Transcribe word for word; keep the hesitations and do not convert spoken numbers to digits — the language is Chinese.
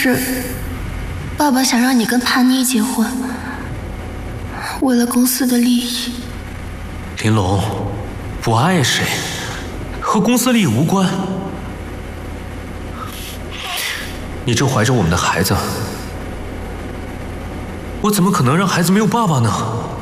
是爸爸想让你跟潘妮结婚，为了公司的利益。 玲珑，我爱谁，和公司利益无关。你正怀着我们的孩子，我怎么可能让孩子没有爸爸呢？